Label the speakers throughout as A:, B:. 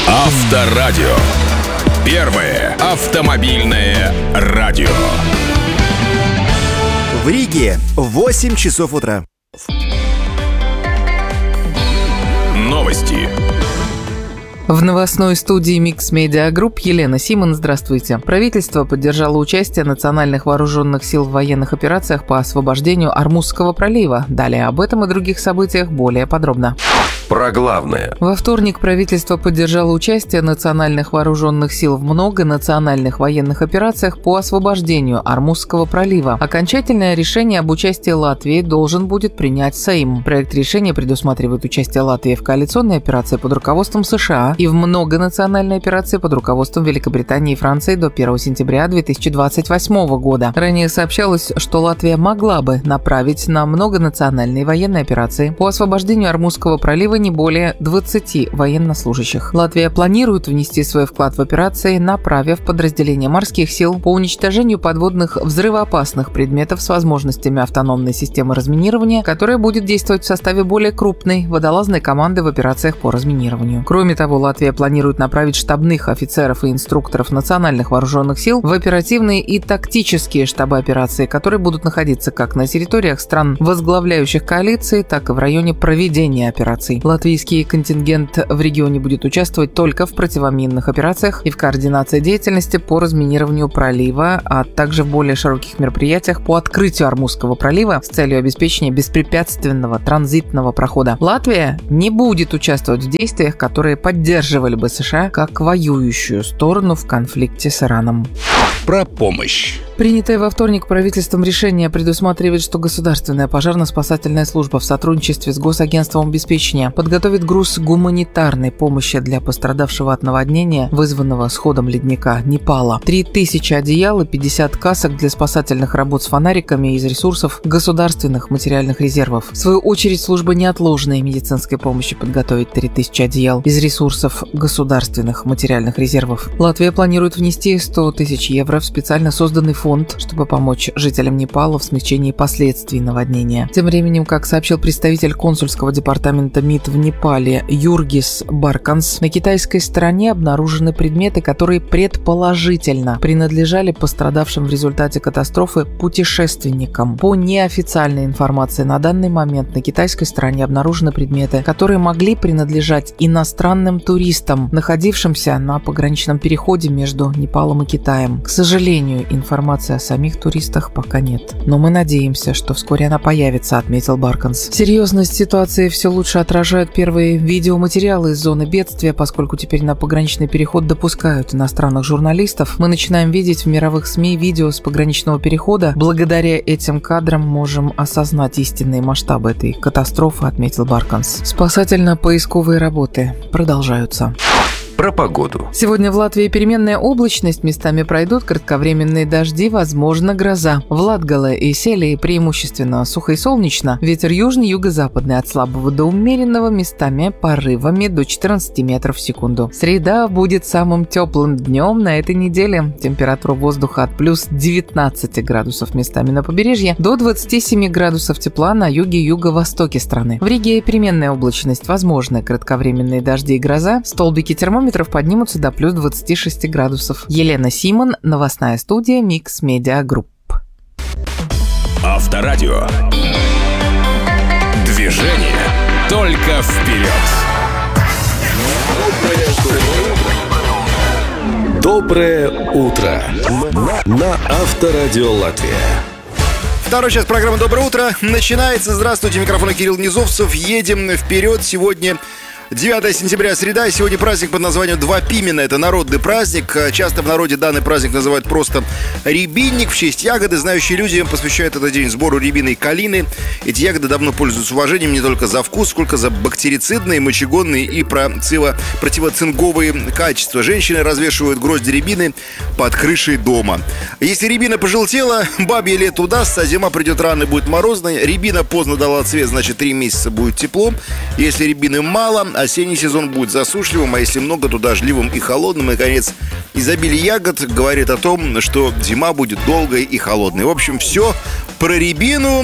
A: Авторадио. Первое автомобильное радио.
B: В Риге 8 часов утра.
A: Новости.
C: В новостной студии Mix Media Group Елена Симон. Здравствуйте. Правительство поддержало участие национальных вооруженных сил в военных операциях по освобождению Ормузского пролива. Далее об этом и других событиях более подробно.
D: Про главное.
C: Во вторник правительство поддержало участие национальных вооруженных сил в многонациональных военных операциях по освобождению Ормузского пролива. Окончательное решение об участии Латвии должен будет принять Сейм. Проект решения предусматривает участие Латвии в коалиционной операции под руководством США и в многонациональной операции под руководством Великобритании и Франции до 1 сентября 2028 года. Ранее сообщалось, что Латвия могла бы направить на многонациональные военные операции по освобождению Ормузского пролива не более 20 военнослужащих. Латвия планирует внести свой вклад в операции, направив подразделения морских сил по уничтожению подводных взрывоопасных предметов с возможностями автономной системы разминирования, которая будет действовать в составе более крупной водолазной команды в операциях по разминированию. Кроме того, Латвия планирует направить штабных офицеров и инструкторов национальных вооруженных сил в оперативные и тактические штабы операции, которые будут находиться как на территориях стран, возглавляющих коалиции, так и в районе проведения операций. Латвийский контингент в регионе будет участвовать только в противоминных операциях и в координации деятельности по разминированию пролива, а также в более широких мероприятиях по открытию Ормузского пролива с целью обеспечения беспрепятственного транзитного прохода. Латвия не будет участвовать в действиях, которые поддерживали бы США как воюющую сторону в конфликте с Ираном.
A: Про помощь.
C: Принятое во вторник правительством решение предусматривает, что Государственная пожарно-спасательная служба в сотрудничестве с Госагентством обеспечения подготовит груз гуманитарной помощи для пострадавшего от наводнения, вызванного сходом ледника Непала. 3000 одеял и 50 касок для спасательных работ с фонариками из ресурсов государственных материальных резервов. В свою очередь, служба неотложной медицинской помощи подготовит 3000 одеял из ресурсов государственных материальных резервов. Латвия планирует внести 100 тысяч евро в специально созданный фонд, чтобы помочь жителям Непала в смягчении последствий наводнения. Тем временем, как сообщил представитель консульского департамента МИД в Непале Юргис Барканс, на китайской стороне обнаружены предметы, которые предположительно принадлежали пострадавшим в результате катастрофы путешественникам. По неофициальной информации, на данный момент на китайской стороне обнаружены предметы, которые могли принадлежать иностранным туристам, находившимся на пограничном переходе между Непалом и Китаем. К сожалению, информации о самих туристах пока нет. Но мы надеемся, что вскоре она появится, отметил Барканс. Серьезность ситуации все лучше отражают первые видеоматериалы из зоны бедствия, поскольку теперь на пограничный переход допускают иностранных журналистов. Мы начинаем видеть в мировых СМИ видео с пограничного перехода. Благодаря этим кадрам можем осознать истинные масштабы этой катастрофы, отметил Барканс. Спасательно-поисковые работы продолжаются.
D: Про погоду.
C: Сегодня в Латвии переменная облачность, местами пройдут кратковременные дожди, возможно гроза. В Латгале и Селии преимущественно сухо и солнечно. Ветер южный, юго-западный от слабого до умеренного, местами порывами до 14 метров в секунду. Среда будет самым теплым днем на этой неделе. Температура воздуха от плюс 19 градусов местами на побережье до 27 градусов тепла на юге и юго-востоке страны. В Риге переменная облачность, возможны кратковременные дожди и гроза. Столбики термометров поднимутся до плюс 26 градусов. Елена Симон, новостная студия Mix Media Group.
A: Авторадио. Движение только вперед. Доброе утро на Авторадио Латвия.
B: Второй час программы «Доброе утро» начинается. Здравствуйте, микрофон Кирилл Низовцев. Едем вперед. Сегодня 9 сентября, среда, и сегодня праздник под названием Два Пимена. Это народный праздник. Часто в народе данный праздник называют просто рябинник в честь ягоды. Знающие люди посвящают этот день сбору рябины и калины. Эти ягоды давно пользуются уважением не только за вкус, сколько за бактерицидные, мочегонные и противоцинковые качества. Женщины развешивают грозди рябины под крышей дома. Если рябина пожелтела, бабье лето удастся, а зима придет рано и будет морозной. Рябина поздно дала цвет, значит 3 месяца будет тепло. Если рябины мало, осенний сезон будет засушливым, а если много, то дождливым и холодным. И, наконец, изобилие ягод говорит о том, что зима будет долгой и холодной. В общем, все про рябину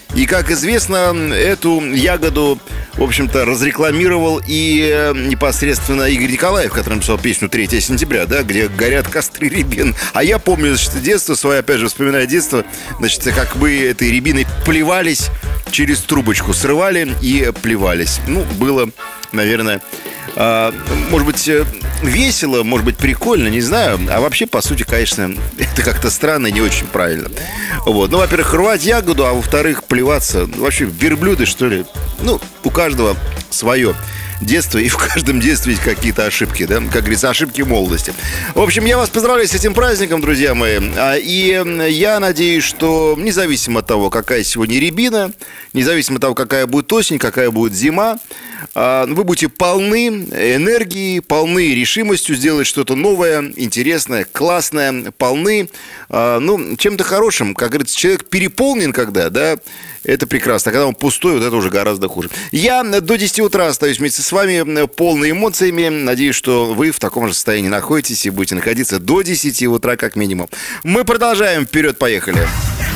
B: И, как известно, эту ягоду, в общем-то, разрекламировал и непосредственно Игорь Николаев, который написал песню «3 сентября», да, где горят костры рябин. А я помню, значит, детство свое, опять же, вспоминаю детство, значит, как бы этой рябиной плевались через трубочку, срывали и плевались. Ну, было, наверное, может быть, весело, может быть, прикольно, не знаю. А вообще, по сути, конечно, это как-то странно и не очень правильно. Вот. Ну, во-первых, рвать ягоду, а во-вторых, плеваться. Вообще, верблюды, что ли? Ну, у каждого свое детство, и в каждом детстве есть какие-то ошибки, да? Как говорится, ошибки молодости. В общем, я вас поздравляю с этим праздником, друзья мои. И я надеюсь, что независимо от того, какая сегодня рябина, независимо от того, какая будет осень, какая будет зима, вы будете полны энергии, полны решимостью сделать что-то новое, интересное, классное, полны, ну, чем-то хорошим. Как говорится, человек переполнен когда, да, это прекрасно. А когда он пустой, вот это уже гораздо хуже. Я до 10 утра остаюсь вместе с вами, полный эмоциями. Надеюсь, что вы в таком же состоянии находитесь и будете находиться до 10 утра как минимум. Мы продолжаем. Вперед, поехали.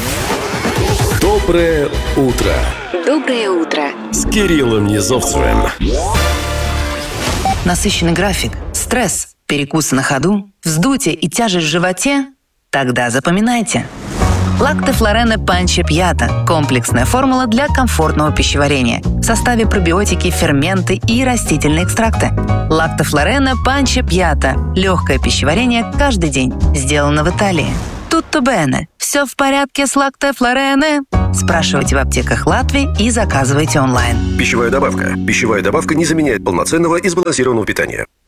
A: Доброе утро.
E: Доброе утро.
A: С Кириллом Низовцевым.
E: Насыщенный график, стресс, перекусы на ходу, вздутие и тяжесть в животе? Тогда запоминайте. Лактофлорене Панче Пьята – комплексная формула для комфортного пищеварения. В составе пробиотики, ферменты и растительные экстракты. Лактофлорене Панче Пьята – легкое пищеварение каждый день. Сделано в Италии. Tutto bene. Все в порядке с лактофлорене? Спрашивайте в аптеках Латвии и заказывайте онлайн.
D: Пищевая добавка. Пищевая добавка не заменяет полноценного и сбалансированного питания.